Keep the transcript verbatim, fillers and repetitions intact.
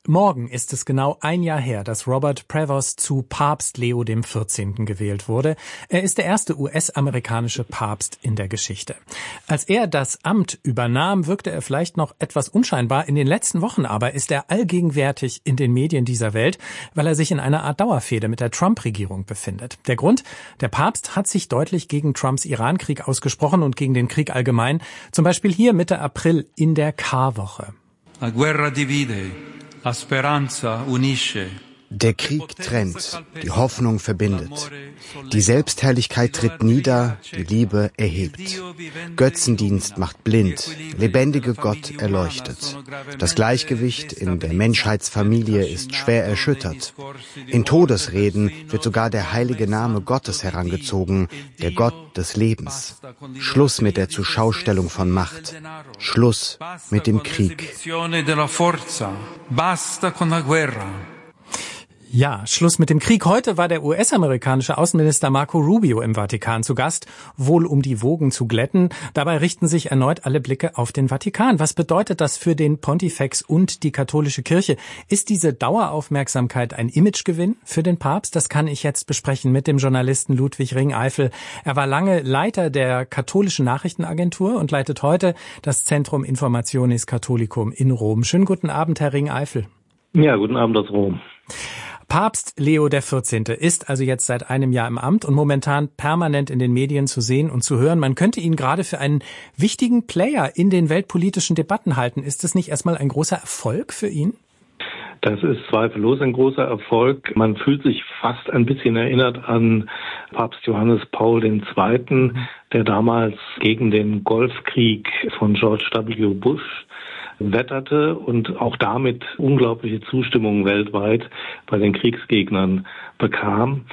Morgen ist es genau ein Jahr her, dass Robert Prevost zu Papst Leo der vierzehnte gewählt wurde. Er ist der erste U S-amerikanische Papst in der Geschichte. Als er das Amt übernahm, wirkte er vielleicht noch etwas unscheinbar. In den letzten Wochen aber ist er allgegenwärtig in den Medien dieser Welt, weil er sich in einer Art Dauerfehde mit der Trump-Regierung befindet. Der Grund? Der Papst hat sich deutlich gegen Trumps Irankrieg ausgesprochen und gegen den Krieg allgemein. Zum Beispiel hier Mitte April in der Karwoche. La guerra divide. La speranza unisce. Der Krieg trennt, die Hoffnung verbindet. Die Selbstherrlichkeit tritt nieder, die Liebe erhebt. Götzendienst macht blind, lebendige Gott erleuchtet. Das Gleichgewicht in der Menschheitsfamilie ist schwer erschüttert. In Todesreden wird sogar der heilige Name Gottes herangezogen, der Gott des Lebens. Schluss mit der Zuschaustellung von Macht. Schluss mit dem Krieg. Basta con la guerra. Ja, Schluss mit dem Krieg. Heute war der U S-amerikanische Außenminister Marco Rubio im Vatikan zu Gast, wohl um die Wogen zu glätten. Dabei richten sich erneut alle Blicke auf den Vatikan. Was bedeutet das für den Pontifex und die katholische Kirche? Ist diese Daueraufmerksamkeit ein Imagegewinn für den Papst? Das kann ich jetzt besprechen mit dem Journalisten Ludwig Ringeifel. Er war lange Leiter der katholischen Nachrichtenagentur und leitet heute das Centrum Informationis Catholicum in Rom. Schönen guten Abend, Herr Ringeifel. Ja, guten Abend aus Rom. Papst Leo der vierzehnte ist also jetzt seit einem Jahr im Amt und momentan permanent in den Medien zu sehen und zu hören. Man könnte ihn gerade für einen wichtigen Player in den weltpolitischen Debatten halten. Ist das nicht erstmal ein großer Erfolg für ihn? Das ist zweifellos ein großer Erfolg. Man fühlt sich fast ein bisschen erinnert an Papst Johannes Paul der Zweite., der damals gegen den Golfkrieg von George W. Bush wetterte und auch damit unglaubliche Zustimmung weltweit bei den Kriegsgegnern bekam.